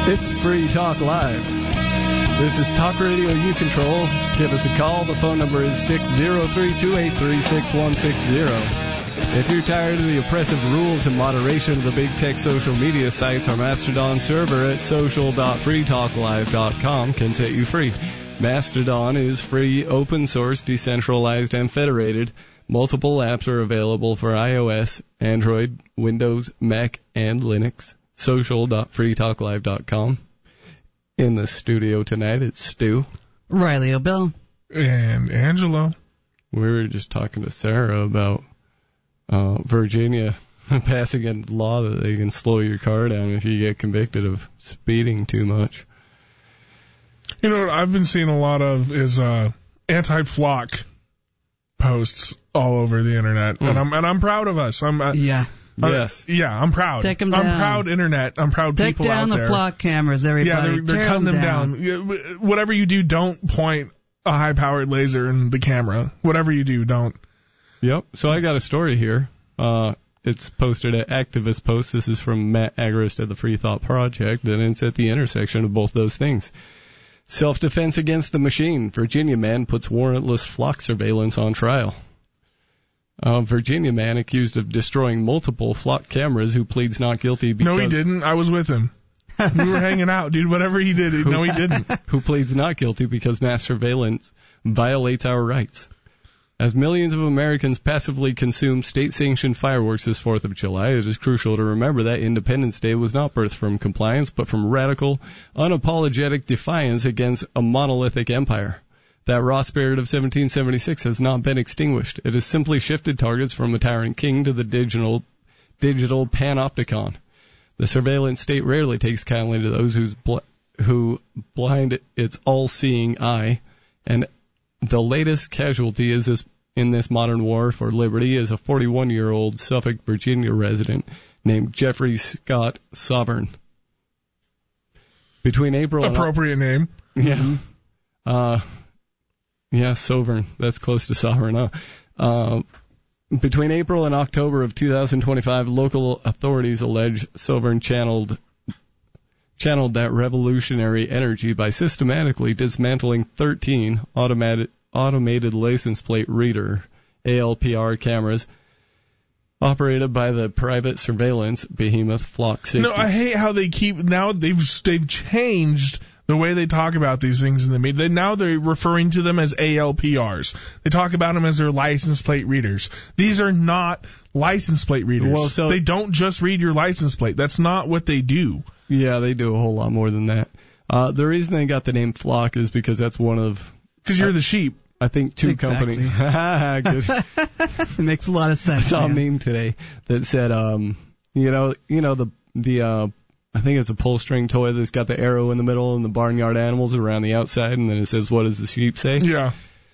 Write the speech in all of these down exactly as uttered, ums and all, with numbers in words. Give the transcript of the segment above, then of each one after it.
It's Free Talk Live. This is Talk Radio You Control. Give us a call. The phone number is six zero three, two eight three, six one six zero. If you're tired of the oppressive rules and moderation of the big tech social media sites, our Mastodon server at social dot free talk live dot com can set you free. Mastodon is free, open source, decentralized, and federated. Multiple apps are available for iOS, Android, Windows, Mac, and Linux. social dot free talk live dot com. In the studio tonight, it's Stu. Riley O'Bill. And Angelo. We were just talking to Sarah about uh, Virginia passing a law that they can slow your car down if you get convicted of speeding too much. You know what I've been seeing a lot of is uh, anti-flock posts all over the internet, mm. and I'm and I'm proud of us. I'm uh, yeah. Uh, yes. Yeah, I'm proud. Take them I'm down. proud internet. I'm proud Take people out there. Take down the flock cameras, everybody. Yeah, they're, they're Tear cutting them down. down. Whatever you do, don't point a high-powered laser in the camera. Whatever you do, don't. Yep. So I got a story here. Uh, it's posted at Activist Post. This is from Matt Agrist at the Free Thought Project, and it's at the intersection of both those things. Self-defense against the machine. Virginia man puts warrantless flock surveillance on trial. A Virginia man accused of destroying multiple flock cameras who pleads not guilty because... No, he didn't. I was with him. We were hanging out, dude. Whatever he did, who, no, he didn't. Who pleads not guilty because mass surveillance violates our rights. As millions of Americans passively consume state-sanctioned fireworks this fourth of July, it is crucial to remember that Independence Day was not birthed from compliance, but from radical, unapologetic defiance against a monolithic empire. That raw spirit of seventeen seventy-six has not been extinguished. It has simply shifted targets from the tyrant king to the digital, digital panopticon. The surveillance state rarely takes kindly to those who's bl- who blind its all-seeing eye, and the latest casualty is this in this modern war for liberty is a forty-one-year-old Suffolk, Virginia resident named Jeffrey Scott Sovereign. Between April and appropriate name. Yeah. Mm-hmm. Uh. Yeah, Sovereign. That's close to sovereign, huh? Uh, between April and October of two thousand twenty-five, local authorities allege Sovereign channeled channeled that revolutionary energy by systematically dismantling thirteen automated automated license plate reader A L P R cameras operated by the private surveillance behemoth Flock Safety. No, I hate how they keep now they've they've changed the way they talk about these things in the media. They, now they're referring to them as A L P Rs. They talk about them as their license plate readers. These are not license plate readers. Well, so, they don't just read your license plate. That's not what they do. Yeah, they do a whole lot more than that. Uh, the reason they got the name Flock is because that's one of... Because you're uh, the sheep. I think two exactly. companies... It makes a lot of sense. I saw man. a meme today that said, um, you know, you know the the uh, I think it's a pull string toy that's got the arrow in the middle and the barnyard animals around the outside, and then it says, "What does the sheep say?" Yeah.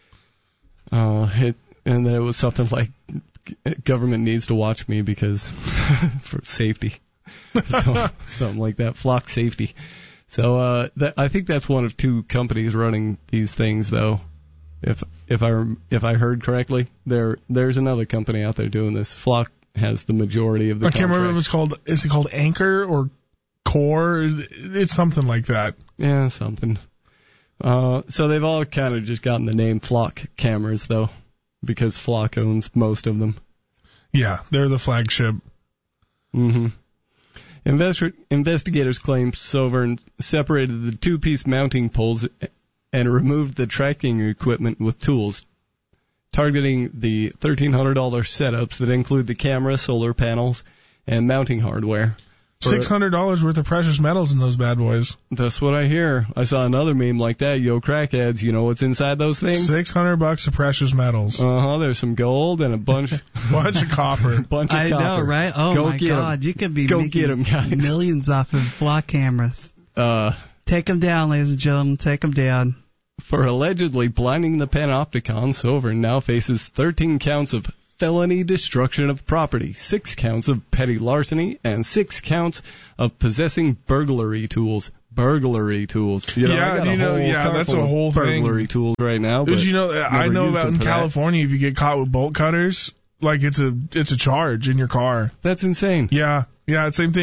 Uh, it and then it was something like, "Government needs to watch me because for safety," so, something like that. Flock safety. So uh, that, I think that's one of two companies running these things, though. If if I if I heard correctly, there there's another company out there doing this. Flock has the majority of the. I can't contract. remember if it's called. Is it called Anchor or Core? It's something like that. Yeah, something. Uh, so they've all kind of just gotten the name Flock cameras, though, because Flock owns most of them. Yeah, they're the flagship. Mm-hmm. Investi- investigators claim Sovereign separated the two-piece mounting poles and removed the tracking equipment with tools, targeting the thirteen hundred dollars setups that include the camera, solar panels, and mounting hardware. six hundred dollars worth of precious metals in those bad boys. That's what I hear. I saw another meme like that. Yo, crackheads, you know what's inside those things? six hundred bucks of precious metals. Uh-huh, there's some gold and a bunch... bunch of copper. bunch of I copper. know, right? Oh, Go my get God. 'em. You could be Go making get 'em, guys. millions off of flock cameras. Uh, Take them down, ladies and gentlemen. Take them down. For allegedly blinding the Panopticon, Sovereign now faces thirteen counts of felony destruction of property, six counts of petty larceny, and six counts of possessing burglary tools. Burglary tools. You know, Yeah, I got you a know, whole yeah, car that's full a of whole burglary thing. tools right now. But Did you know? I never know used about them in for that. California, if you get caught with bolt cutters, like it's a it's a charge in your car. That's insane. Yeah, yeah, same thing.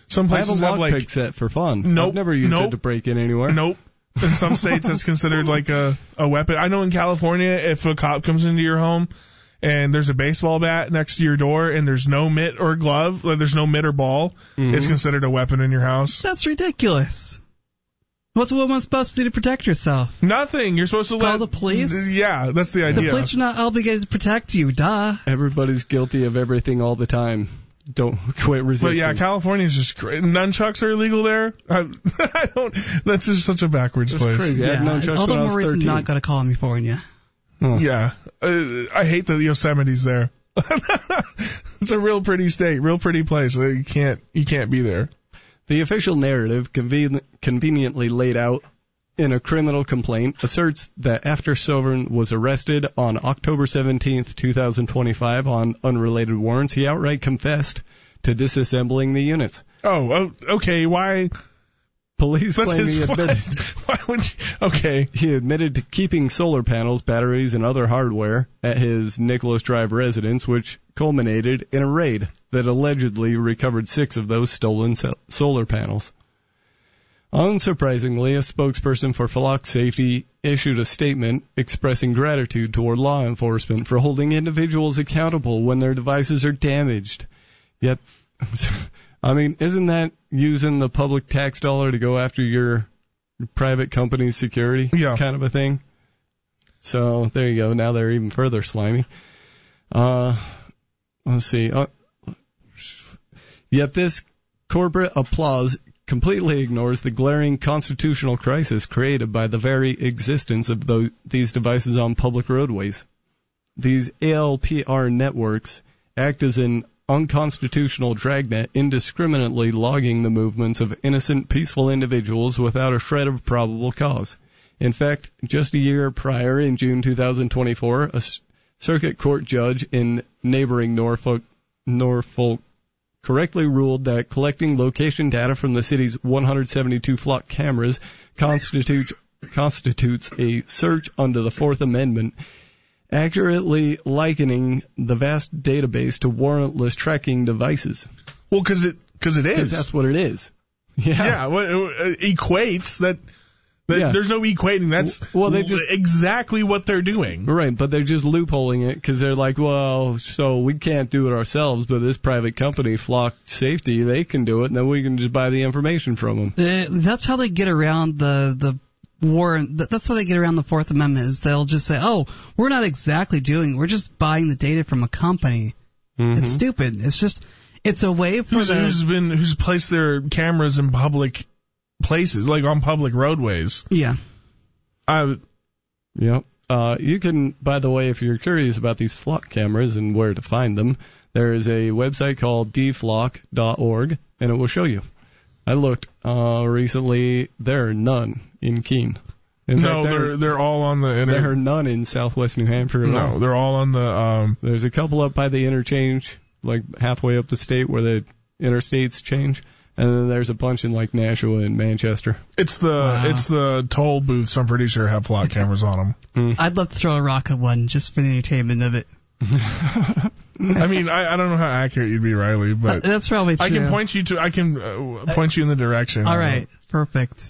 Some I have places a have, lockpick like, set for fun. Nope, I've never used nope, it to break in anywhere. Nope. In some states, that's considered like a, a weapon. I know in California, if a cop comes into your home and there's a baseball bat next to your door and there's no mitt or glove, like there's no mitt or ball, Mm-hmm. it's considered a weapon in your house. That's ridiculous. What's a woman supposed to do to protect herself? Nothing. You're supposed to Call let the police? Yeah, that's the The idea. police are not obligated to protect you, duh. Everybody's guilty of everything all the time. Don't quit resisting. But yeah, California's just cra- nunchucks are illegal there. I, I don't. That's just such a backwards It's place. crazy. I had nunchucks all the when I more was reason thirteen. not go to California. Oh. Yeah, uh, I hate the Yosemite's there. It's a real pretty state, real pretty place. You can't you can't be there. The official narrative, conven- conveniently laid out in a criminal complaint, asserts that after Sovereign was arrested on October seventeenth, twenty twenty-five on unrelated warrants, he outright confessed to disassembling the units. Oh, oh okay. Why? Police That's claim his he admitted, Why would you? Okay. he admitted to keeping solar panels, batteries, and other hardware at his Nicholas Drive residence, which culminated in a raid that allegedly recovered six of those stolen so- solar panels. Unsurprisingly, a spokesperson for Flock Safety issued a statement expressing gratitude toward law enforcement for holding individuals accountable when their devices are damaged. Yet, I mean, isn't that using the public tax dollar to go after your private company's security Yeah. kind of a thing? So there you go. Now they're even further slimy. Uh, let's see. Uh, yet this corporate applause completely ignores the glaring constitutional crisis created by the very existence of those, these devices on public roadways. These A L P R networks act as an unconstitutional dragnet, indiscriminately logging the movements of innocent, peaceful individuals without a shred of probable cause. In fact, just a year prior, in June twenty twenty-four, a s- circuit court judge in neighboring Norfolk, Norfolk correctly ruled that collecting location data from the city's one hundred seventy-two flock cameras constitutes constitutes a search under the Fourth Amendment, accurately likening the vast database to warrantless tracking devices. Well, because it because it Because is. that's what it is. Yeah. Yeah. What it equates that. that Yeah. There's no equating. That's Well, they just- exactly what they're doing. Right, but they're just loopholing it because they're like, well, so we can't do it ourselves, but this private company, Flock Safety, they can do it, and then we can just buy the information from them. Uh, that's how they get around the the warrant. th- That's how they get around the Fourth Amendment. Is they'll just say, "Oh, we're not exactly doing. We're just buying the data from a company." Mm-hmm. It's stupid. It's just it's a way for Who's, the who's been who's placed their cameras in public places, like on public roadways? yeah. I Yep. Uh, you can, by the way, if you're curious about these flock cameras and where to find them, there is a website called d flock dot org, and it will show you. I looked uh, recently. There are none in Keene. In no, fact, they're they're all on the inter- there are none in Southwest New Hampshire at all. no, they're all on the um. There's a couple up by the interchange, like halfway up the state where the interstates change, and then there's a bunch in like Nashua and Manchester. It's the Wow. it's the toll booths. I'm pretty sure have flock cameras on them. I'd love to throw a rock at one just for the entertainment of it. I mean, I, I don't know how accurate you'd be, Riley, but That's probably true. I can point you to I can uh, point you in the direction. All right, perfect.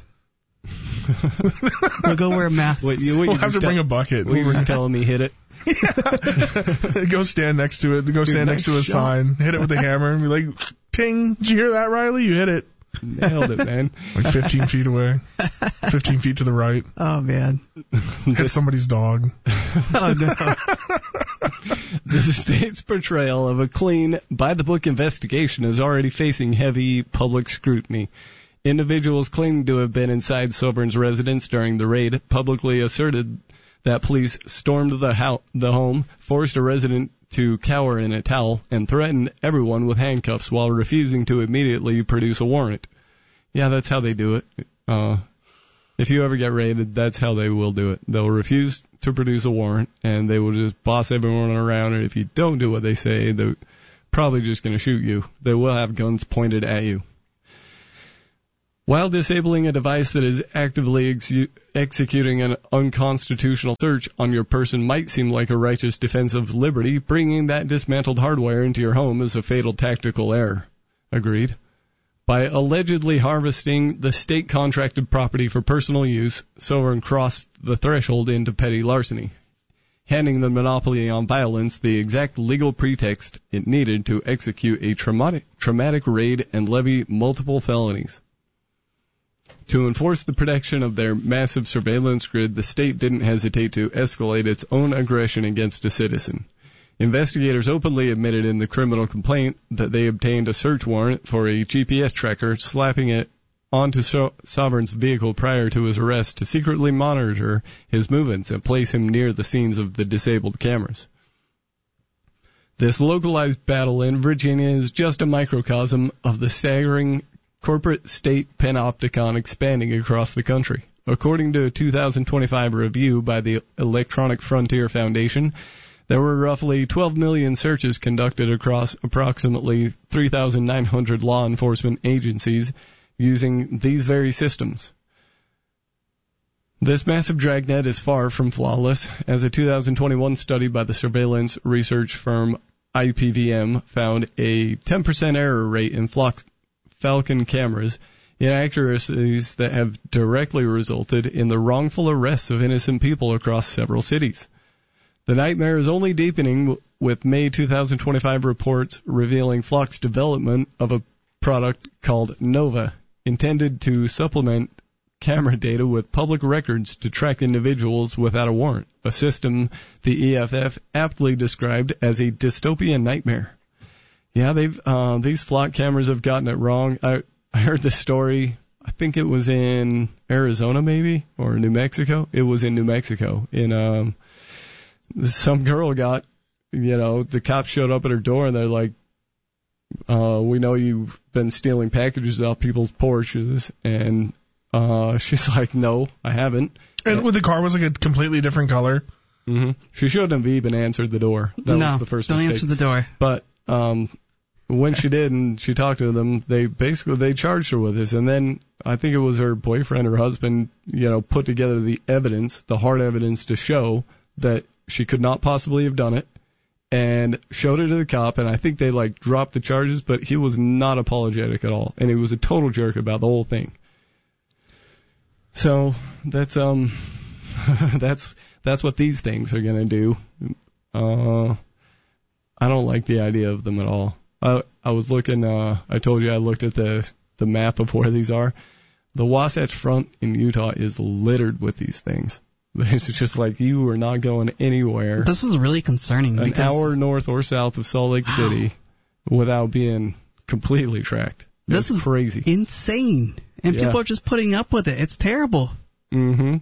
We'll go wear masks. Wait, you, what, We'll you have just to bring tell- a bucket. what, you just telling me hit it? Go stand next to it. Go stand next nice to a shot. sign. Hit it with a hammer and be like, ting. Did you hear that, Riley? You hit it. Nailed it, man. Like fifteen feet away. fifteen feet to the right. Oh man. Hit somebody's dog. Oh no. The state's portrayal of a clean, by-the-book investigation is already facing heavy public scrutiny. Individuals claiming to have been inside Sobern's residence during the raid publicly asserted that police stormed the, ho- the home, forced a resident to cower in a towel, and threatened everyone with handcuffs while refusing to immediately produce a warrant. Yeah, that's how they do it. Uh, if you ever get raided, that's how they will do it. They'll refuse to produce a warrant, and they will just boss everyone around, and if you don't do what they say, they're probably just going to shoot you. They will have guns pointed at you. While disabling a device that is actively ex- executing an unconstitutional search on your person might seem like a righteous defense of liberty, bringing that dismantled hardware into your home is a fatal tactical error. Agreed. By allegedly harvesting the state-contracted property for personal use, Sovern crossed the threshold into petty larceny, handing the monopoly on violence the exact legal pretext it needed to execute a traumatic, traumatic raid and levy multiple felonies. To enforce the protection of their massive surveillance grid, the state didn't hesitate to escalate its own aggression against a citizen. Investigators openly admitted in the criminal complaint that they obtained a search warrant for a G P S tracker, slapping it onto so- Sovern's vehicle prior to his arrest to secretly monitor his movements and place him near the scenes of the disabled cameras. This localized battle in Virginia is just a microcosm of the staggering corporate state panopticon expanding across the country. According to a two thousand twenty-five review by the Electronic Frontier Foundation, there were roughly twelve million searches conducted across approximately three thousand nine hundred law enforcement agencies using these very systems. This massive dragnet is far from flawless, as a two thousand twenty-one study by the surveillance research firm I P V M found a ten percent error rate in Falcon cameras, inaccuracies that have directly resulted in the wrongful arrests of innocent people across several cities. The nightmare is only deepening with May two thousand twenty-five reports revealing Flock's development of a product called Nova, intended to supplement camera data with public records to track individuals without a warrant, a system the E F F aptly described as a dystopian nightmare. Yeah, they've uh, these Flock cameras have gotten it wrong. I, I heard this story, I think it was in Arizona maybe, or New Mexico. It was in New Mexico, in um. Some girl got, you know, the cops showed up at her door and they're like, uh, we know you've been stealing packages off people's porches. And uh, she's like, no, I haven't. And with the car was like a completely different color. Mm-hmm. She shouldn't have even answered the door. That no, was the first don't mistake. answer the door. But um, when she did and she talked to them, they basically, they charged her with this. And then I think it was her boyfriend or husband, you know, put together the evidence, the hard evidence to show that she could not possibly have done it, and showed it to the cop, and I think they, like, dropped the charges, but he was not apologetic at all, and he was a total jerk about the whole thing. So, that's, um, that's, that's what these things are gonna do. Uh, I don't like the idea of them at all. I, I was looking, uh, I told you I looked at the, the map of where these are. The Wasatch Front in Utah is littered with these things. It's just like, you are not going anywhere. This is really concerning. An because... hour north or south of Salt Lake City without being completely tracked. This It's is crazy. Insane. And Yeah. people are just putting up with it. It's terrible. Mm-hmm.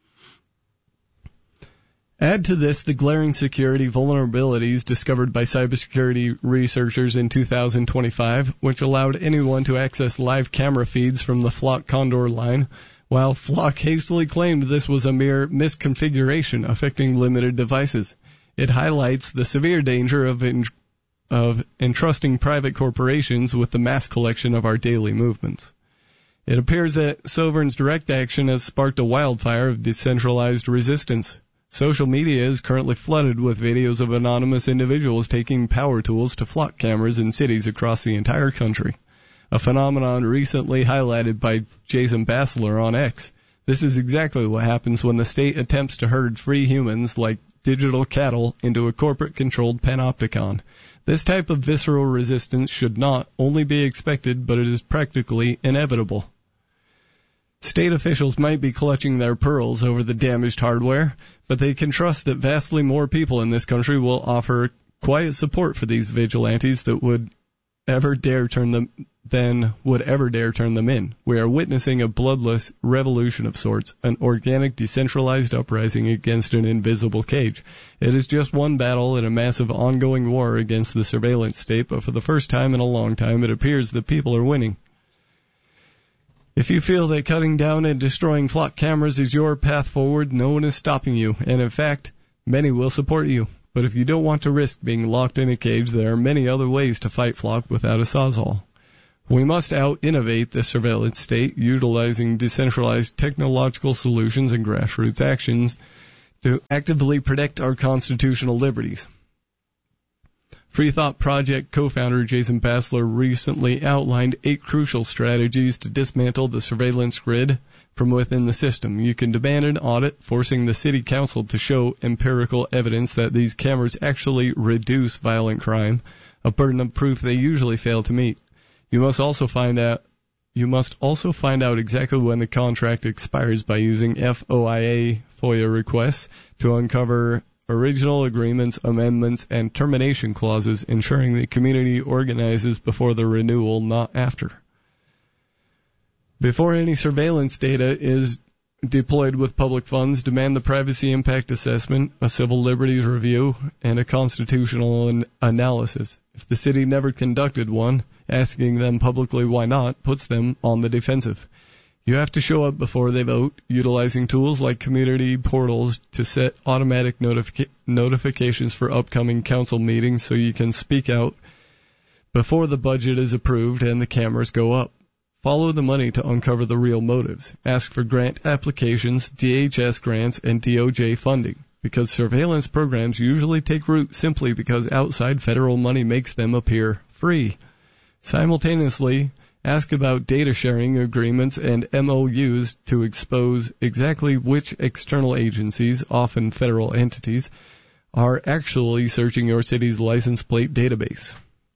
Add to this the glaring security vulnerabilities discovered by cybersecurity researchers in two thousand twenty-five, which allowed anyone to access live camera feeds from the Flock Condor line, while Flock hastily claimed this was a mere misconfiguration affecting limited devices. It highlights the severe danger of, en- of entrusting private corporations with the mass collection of our daily movements. It appears that Sovern's direct action has sparked a wildfire of decentralized resistance. Social media is currently flooded with videos of anonymous individuals taking power tools to Flock cameras in cities across the entire country, a phenomenon recently highlighted by Jason Bassler on X. This is exactly what happens when the state attempts to herd free humans like digital cattle into a corporate-controlled panopticon. This type of visceral resistance should not only be expected, but it is practically inevitable. State officials might be clutching their pearls over the damaged hardware, but they can trust that vastly more people in this country will offer quiet support for these vigilantes that would ever dare turn them than would ever dare turn them in. We are witnessing a bloodless revolution of sorts, an organic decentralized uprising against an invisible cage. It is just one battle in a massive ongoing war against the surveillance state, but for the first time in a long time it appears that people are winning. If you feel that cutting down and destroying Flock cameras is your path forward, no one is stopping you, and in fact, many will support you. But if you don't want to risk being locked in a cage, there are many other ways to fight Flock without a sawzall. We must out-innovate the surveillance state, utilizing decentralized technological solutions and grassroots actions to actively protect our constitutional liberties. Free Thought Project co-founder Jason Bassler recently outlined eight crucial strategies to dismantle the surveillance grid from within the system. You can demand an audit, forcing the city council to show empirical evidence that these cameras actually reduce violent crime, a burden of proof they usually fail to meet. You must also find out You must also find out exactly when the contract expires by using F O I A FOIA requests to uncover original agreements, amendments, and termination clauses, ensuring the community organizes before the renewal, not after. Before any surveillance data is deployed with public funds, demand the privacy impact assessment, a civil liberties review, and a constitutional an- analysis. If the city never conducted one, asking them publicly why not puts them on the defensive. You have to show up before they vote, utilizing tools like community portals to set automatic notific- notifications for upcoming council meetings so you can speak out before the budget is approved and the cameras go up. Follow the money to uncover the real motives. Ask for grant applications, D H S grants, and D O J funding, because surveillance programs usually take root simply because outside federal money makes them appear free. Simultaneously, ask about data sharing agreements and M O Us to expose exactly which external agencies, often federal entities, are actually searching your city's license plate database.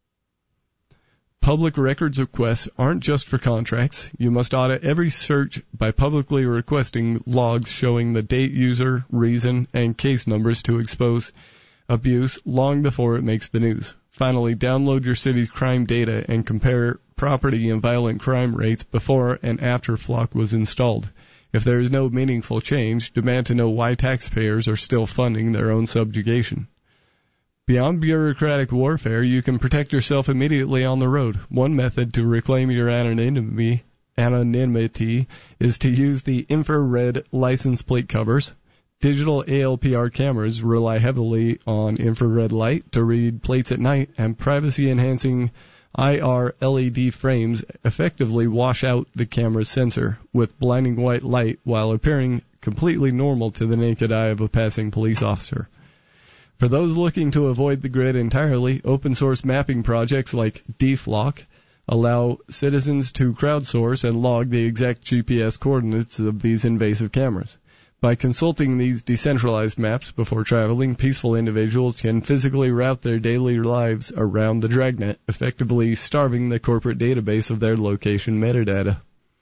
Public records requests aren't just for contracts. You must audit every search by publicly requesting logs showing the date, user, reason, and case numbers to expose abuse long before it makes the news. Finally, download your city's crime data and compare property and violent crime rates before and after Flock was installed. If there is no meaningful change, demand to know why taxpayers are still funding their own subjugation. Beyond bureaucratic warfare, you can protect yourself immediately on the road. One method to reclaim your anonymity, anonymity is to use the infrared license plate covers. Digital A L P R cameras rely heavily on infrared light to read plates at night, and privacy-enhancing I R L E D frames effectively wash out the camera's sensor with blinding white light while appearing completely normal to the naked eye of a passing police officer. For those looking to avoid the grid entirely, open-source mapping projects like D Flock allow citizens to crowdsource and log the exact G P S coordinates of these invasive cameras. By consulting these decentralized maps before traveling, peaceful individuals can physically route their daily lives around the dragnet, effectively starving the corporate database of their location metadata.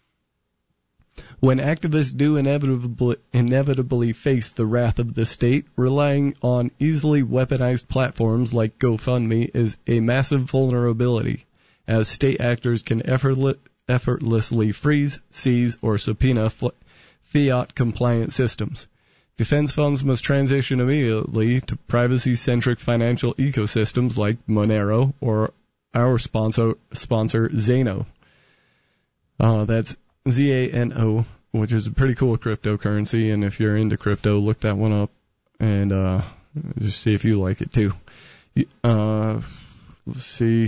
When activists do inevitably, inevitably face the wrath of the state, relying on easily weaponized platforms like GoFundMe is a massive vulnerability, as state actors can effortless, effortlessly freeze, seize, or subpoena fl- fiat-compliant systems. Defense funds must transition immediately to privacy-centric financial ecosystems like Monero or our sponsor, sponsor Zano. Uh, that's Z A N O, which is a pretty cool cryptocurrency, and if you're into crypto, look that one up and uh, just see if you like it too. Uh, let's see.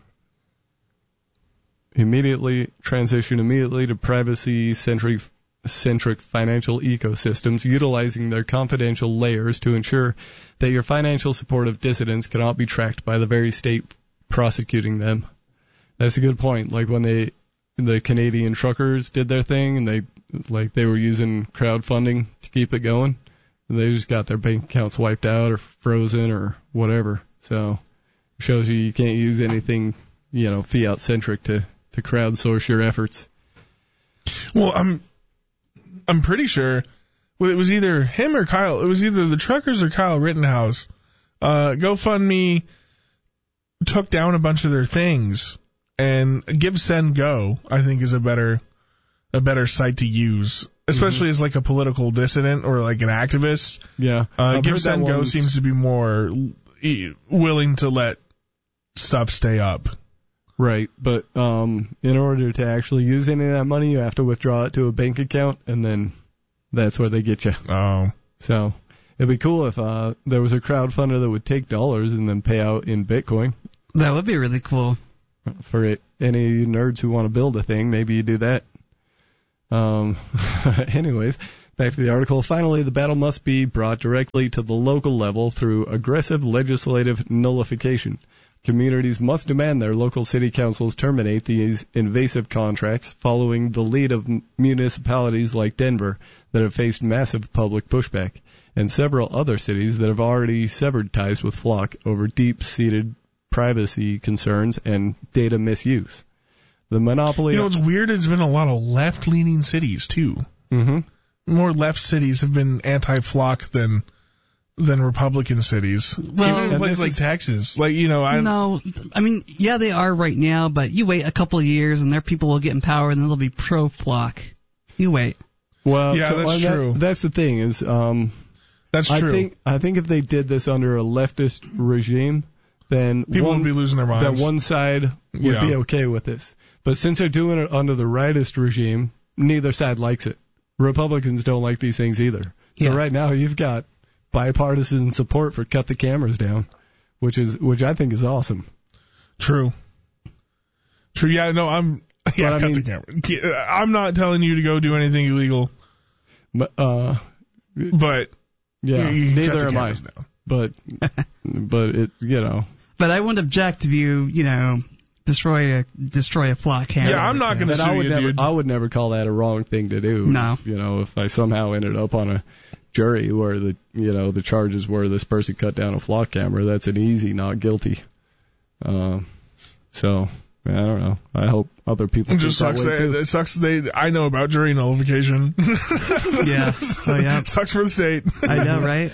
Immediately transition immediately to privacy-centric centric financial ecosystems, utilizing their confidential layers to ensure that your financial support of dissidents cannot be tracked by the very state prosecuting them. That's a good point. Like when they the Canadian truckers did their thing, and they like they were using crowdfunding to keep it going. They just got their bank accounts wiped out or frozen or whatever. So it shows you you can't use anything, you know, fiat centric to to crowdsource your efforts. Well, I'm I'm pretty sure well, it was either him or Kyle. It was either the truckers or Kyle Rittenhouse. Uh, GoFundMe took down a bunch of their things. And Give, Send, Go, I think, is a better a better site to use, especially mm-hmm. as like a political dissident or like an activist. Yeah, uh, Give, Send, Go seems to be more willing to let stuff stay up. Right, but um, in order to actually use any of that money, you have to withdraw it to a bank account, and then that's where they get you. Oh, so it'd be cool if uh, there was a crowdfunder that would take dollars and then pay out in Bitcoin. That would be really cool. For it, any nerds who want to build a thing, maybe you do that. Um, anyways, Back to the article. Finally, the battle must be brought directly to the local level through aggressive legislative nullification. Communities must demand their local city councils terminate these invasive contracts, following the lead of municipalities like Denver that have faced massive public pushback, and several other cities that have already severed ties with Flock over deep-seated privacy concerns and data misuse. The monopoly... You know, what's weird, there's been a lot of left-leaning cities, too. Mm-hmm. More left cities have been anti-Flock than... than Republican cities. Well, even in places like is, Texas. Like, you know, I No, I mean, yeah, they are right now, but you wait a couple of years and their people will get in power and then they'll be pro-Flock. You wait. Well, yeah, so, that's well, true. That, that's the thing is, um, that's I true. think I think if they did this under a leftist regime, then people one, would be losing their minds. That one side would Yeah. be okay with this. But since they're doing it under the rightist regime, neither side likes it. Republicans don't like these things either. Yeah. So right now you've got bipartisan support for cut the cameras down, which is which I think is awesome. True. True. Yeah. No. I'm. Yeah. I cut mean- the camera. I'm not telling you to go do anything illegal, But uh, but yeah, you, you can cut neither the am I. cameras down. But but it you know. But I wouldn't object if you, you know, destroy a destroy a Flock hammer. Yeah, I'm not gonna And I sue would you, never, dude. I would never call that a wrong thing to do. No. You know, if I somehow ended up on a jury where the, you know, the charges were this person cut down a flock camera, that's an easy not guilty. Um, so I don't know. I hope other people. It just think sucks. that way They, too. it sucks. They. I know about jury nullification. Yeah. Oh, yeah. Sucks for the state. I know, right?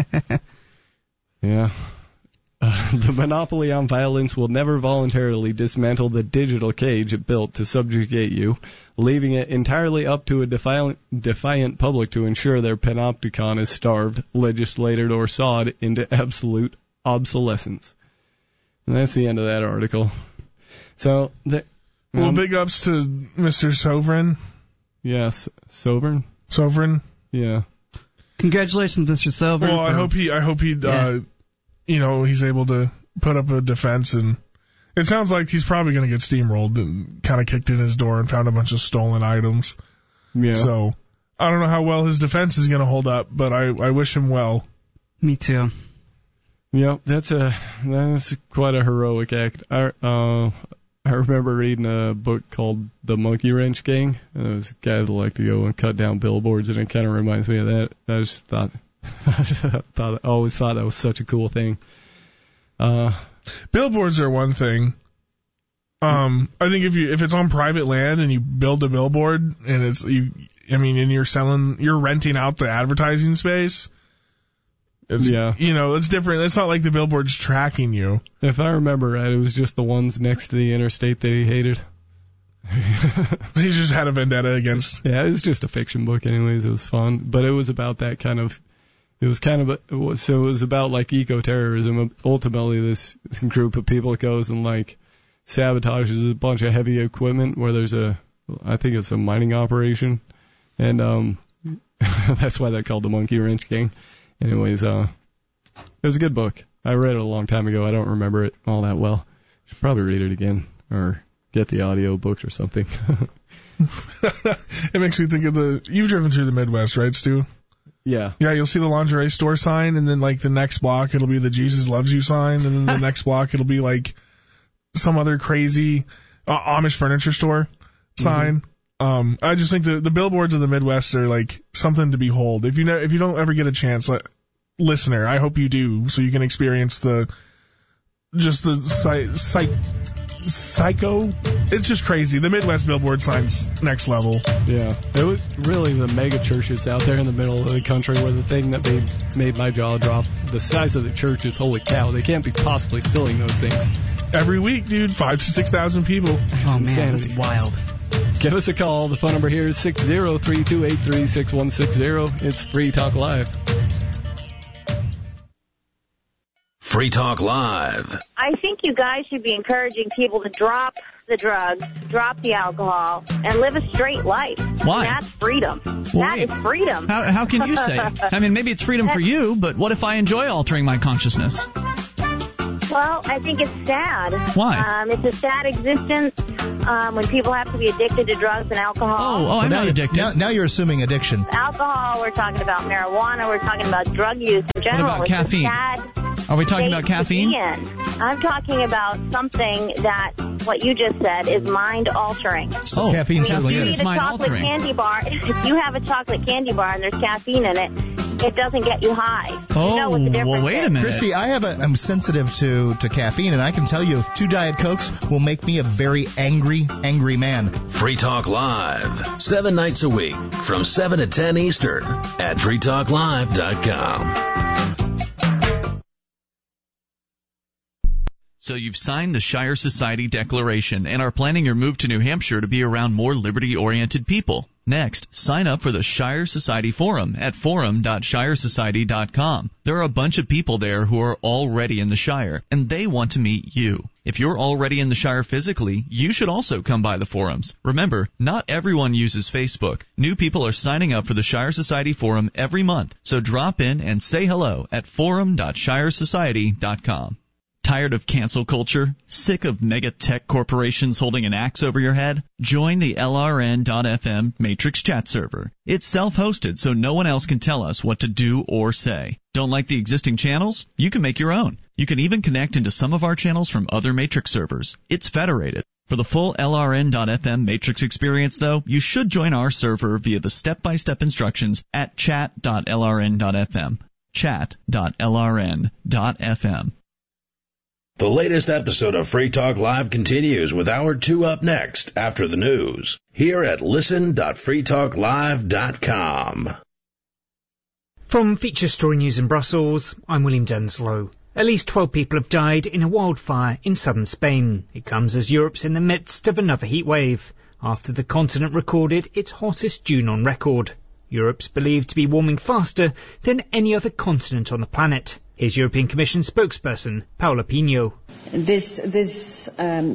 Yeah. Uh, the monopoly on violence will never voluntarily dismantle the digital cage it built to subjugate you, leaving it entirely up to a defiant, defiant public to ensure their panopticon is starved, legislated, or sawed into absolute obsolescence. And that's the end of that article. So, the, Well, um, big ups to Mister Sovereign. yes, Sovereign. Sovereign. Yeah. Congratulations, Mister Silver. Well, I for- hope he. I hope he. Uh, you know, he's able to put up a defense, and it sounds like he's probably going to get steamrolled and kind of kicked in his door and found a bunch of stolen items. Yeah. So I don't know how well his defense is going to hold up, but I, I wish him well. Me too. Yep, that's a that's quite a heroic act. I uh I remember reading a book called The Monkey Wrench Gang. And there was a guy that liked to go and cut down billboards, and it kind of reminds me of that. I just thought, I just thought, I always thought that was such a cool thing. Uh, Billboards are one thing. Um, I think if you if it's on private land and you build a billboard and it's you, I mean, and you're selling, you're renting out the advertising space. It's, Yeah. You know, it's different. It's not like the billboard's tracking you. if I remember right, it was just the ones next to the interstate that he hated. He just had a vendetta against. Yeah, it was just a fiction book anyways. It was fun, but it was about that kind of, it was kind of, a, it was, so it was about like eco-terrorism. Ultimately, this group of people goes and like sabotages a bunch of heavy equipment where there's a, I think it's a mining operation. And, um, that's why they're called the Monkey Wrench Gang. Anyways, uh, it was a good book. I read it a long time ago. I don't remember it all that well. Should probably read it again or get the audio book or something. It makes me think of the. You've driven through the Midwest, right, Stu? Yeah. Yeah, you'll see the lingerie store sign, and then like the next block it'll be the Jesus loves you sign, and then the next block it'll be like some other crazy uh, Amish furniture store sign. Um, I just think the the billboards of the Midwest are like something to behold. If you know, if you don't ever get a chance, like, listener, I hope you do, so you can experience the just the psy, psych, psycho. It's just crazy. The Midwest billboard signs next level. Yeah. It was really the mega churches out there in the middle of the country were the thing that made, made my jaw drop. The size of the churches, holy cow, they can't be possibly filling those things. Every week, dude, five to six thousand people. Oh, man, that's insanity. wild. Give us a call. The phone number here is six zero three two eight three six one six zero. It's Free Talk Live. Free Talk Live. I think you guys should be encouraging people to drop the drugs, drop the alcohol, and live a straight life. Why? That's freedom. Why? That is freedom. How, how can you say it? I mean, maybe it's freedom for you, but what if I enjoy altering my consciousness? Well, I think it's sad. Why? Um, it's a sad existence um, when people have to be addicted to drugs and alcohol. Oh, oh, I'm now, not addicted. Now, now you're assuming addiction. Alcohol, we're talking about marijuana, we're talking about drug use in general. What about It's a caffeine? sad Are we talking state about to caffeine? be in. I'm talking about something that, what you just said, is mind-altering. Oh, Caffeine certainly If you is. eat a mind chocolate altering. candy bar, if you have a chocolate candy bar and there's caffeine in it, it doesn't get you high. Oh, you know what the difference well, wait a is. minute. Christy, I have a, I'm sensitive to, to caffeine, and I can tell you, two Diet Cokes will make me a very angry, angry man. Free Talk Live, seven nights a week from seven to ten Eastern at free talk live dot com. So you've signed the Shire Society Declaration and are planning your move to New Hampshire to be around more liberty-oriented people. Next, sign up for the Shire Society Forum at forum dot shire society dot com. There are a bunch of people there who are already in the Shire, and they want to meet you. If you're already in the Shire physically, you should also come by the forums. Remember, not everyone uses Facebook. New people are signing up for the Shire Society Forum every month, so drop in and say hello at forum dot shire society dot com. Tired of cancel culture? Sick of mega tech corporations holding an axe over your head? Join the L R N dot F M Matrix chat server. It's self-hosted, so no one else can tell us what to do or say. Don't like the existing channels? You can make your own. You can even connect into some of our channels from other Matrix servers. It's federated. For the full L R N dot F M Matrix experience, though, you should join our server via the step-by-step instructions at chat dot L R N dot F M. chat dot L R N dot F M. The latest episode of Free Talk Live continues with Hour two up next after the news here at listen dot free talk live dot com. From Feature Story News in Brussels, I'm William Denslow. At least twelve people have died in a wildfire in southern Spain. It comes as Europe's in the midst of another heat wave, after the continent recorded its hottest June on record. Europe's believed to be warming faster than any other continent on the planet. Here's European Commission spokesperson Paula Pino. This, this um,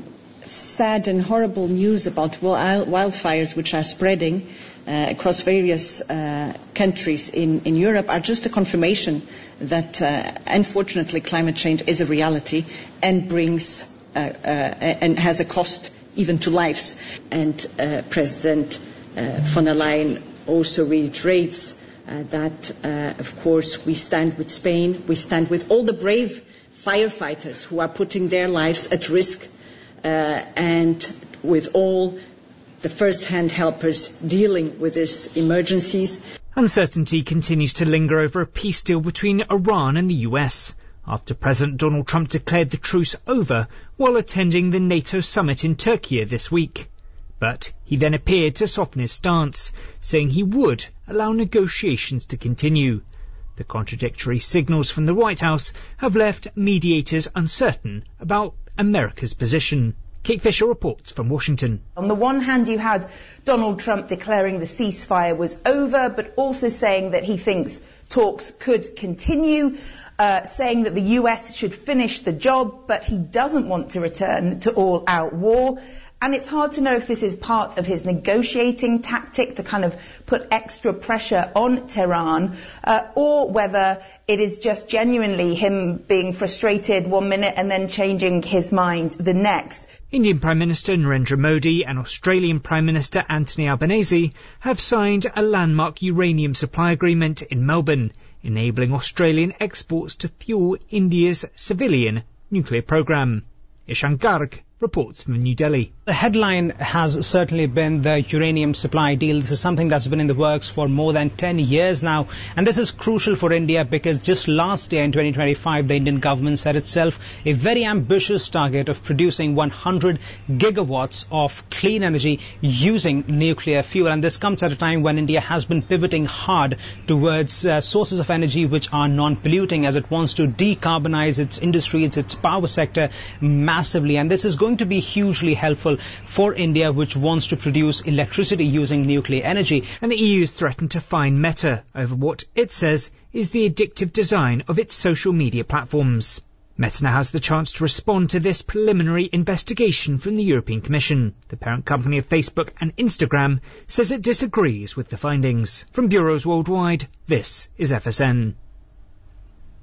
sad and horrible news about wildfires which are spreading uh, across various uh, countries in, in Europe are just a confirmation that, uh, unfortunately, climate change is a reality and brings uh, uh, and has a cost even to lives. And uh, President uh, von der Leyen also reiterates Uh, that, uh, of course, we stand with Spain, we stand with all the brave firefighters who are putting their lives at risk, uh, and with all the first-hand helpers dealing with these emergencies. Uncertainty continues to linger over a peace deal between Iran and the U S after President Donald Trump declared the truce over while attending the NATO summit in Turkey this week. But he then appeared to soften his stance, saying he would allow negotiations to continue. The contradictory signals from the White House have left mediators uncertain about America's position. Kate Fisher reports from Washington. On the one hand, you had Donald Trump declaring the ceasefire was over, but also saying that he thinks talks could continue, uh, saying that the U S should finish the job, but he doesn't want to return to all-out war. And it's hard to know if this is part of his negotiating tactic to kind of put extra pressure on Tehran, uh, or whether it is just genuinely him being frustrated one minute and then changing his mind the next. Indian Prime Minister Narendra Modi and Australian Prime Minister Anthony Albanese have signed a landmark uranium supply agreement in Melbourne, enabling Australian exports to fuel India's civilian nuclear program. Ishan Garg reports from New Delhi. The headline has certainly been the uranium supply deal. This is something that's been in the works for more than ten years now. And this is crucial for India because just last year in twenty twenty-five, the Indian government set itself a very ambitious target of producing one hundred gigawatts of clean energy using nuclear fuel. And this comes at a time when India has been pivoting hard towards uh, sources of energy which are non-polluting as it wants to decarbonize its industries, its power sector massively. And this is going to be hugely helpful for India, which wants to produce electricity using nuclear energy. And the E U has threatened to fine Meta over what it says is the addictive design of its social media platforms. Meta now has the chance to respond to this preliminary investigation from the European Commission. The parent company of Facebook and Instagram says it disagrees with the findings. From bureaus worldwide, this is F S N.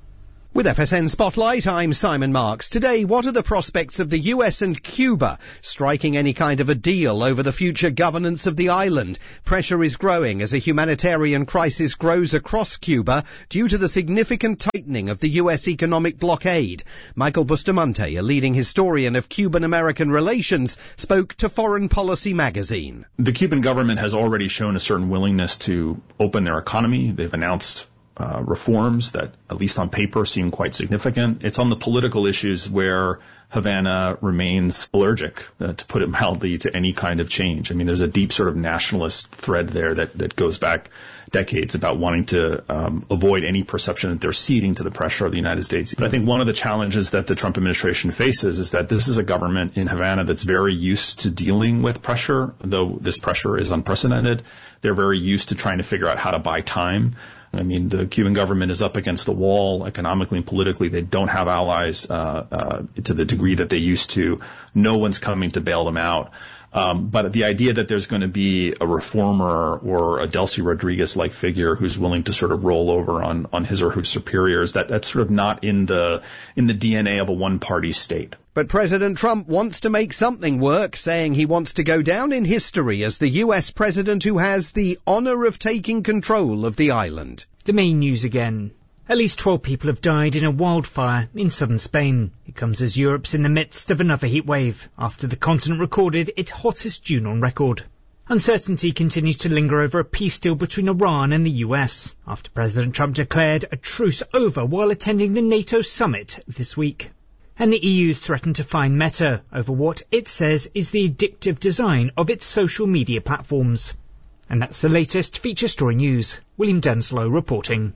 With F S N Spotlight, I'm Simon Marks. Today, what are the prospects of the U S and Cuba striking any kind of a deal over the future governance of the island? Pressure is growing as a humanitarian crisis grows across Cuba due to the significant tightening of the U S economic blockade. Michael Bustamante, a leading historian of Cuban-American relations, spoke to Foreign Policy magazine. The Cuban government has already shown a certain willingness to open their economy. They've announced Uh, reforms that, at least on paper, seem quite significant. It's on the political issues where Havana remains allergic, uh, to put it mildly, to any kind of change. I mean, there's a deep sort of nationalist thread there that, that goes back decades about wanting to um, avoid any perception that they're ceding to the pressure of the United States. But I think one of the challenges that the Trump administration faces is that this is a government in Havana that's very used to dealing with pressure, though this pressure is unprecedented. They're very used to trying to figure out how to buy time. I mean, the Cuban government is up against the wall economically and politically. They don't have allies uh, uh, to the degree that they used to. No one's coming to bail them out. Um, but the idea that there's going to be a reformer or a Delcy Rodriguez-like figure who's willing to sort of roll over on, on his or her superiors, that, that's sort of not in the in the D N A of a one-party state. But President Trump wants to make something work, saying he wants to go down in history as the U S president who has the honor of taking control of the island. The main news again. At least twelve people have died in a wildfire in southern Spain. It comes as Europe's in the midst of another heat wave, after the continent recorded its hottest June on record. Uncertainty continues to linger over a peace deal between Iran and the U S, after President Trump declared a truce over while attending the NATO summit this week. And the E U's threatened to fine Meta over what it says is the addictive design of its social media platforms. And that's the latest feature story news. William Denslow reporting.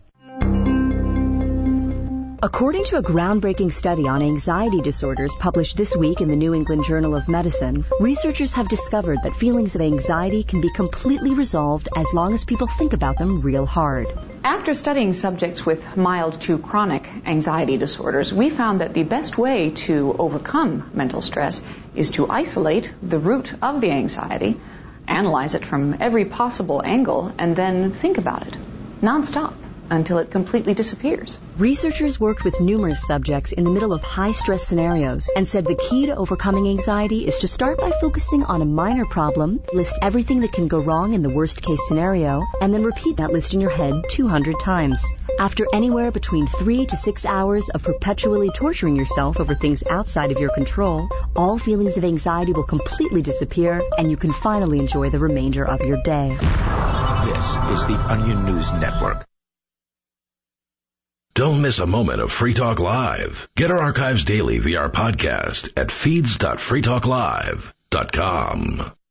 According to a groundbreaking study on anxiety disorders published this week in the New England Journal of Medicine, researchers have discovered that feelings of anxiety can be completely resolved as long as people think about them real hard. After studying subjects with mild to chronic anxiety disorders, we found that the best way to overcome mental stress is to isolate the root of the anxiety, analyze it from every possible angle, and then think about it nonstop until it completely disappears. Researchers worked with numerous subjects in the middle of high-stress scenarios and said the key to overcoming anxiety is to start by focusing on a minor problem, list everything that can go wrong in the worst-case scenario, and then repeat that list in your head two hundred times. After anywhere between three to six hours of perpetually torturing yourself over things outside of your control, all feelings of anxiety will completely disappear, and you can finally enjoy the remainder of your day. This is the Onion News Network. Don't miss a moment of Free Talk Live. Get our archives daily via our podcast at feeds dot free talk live dot com.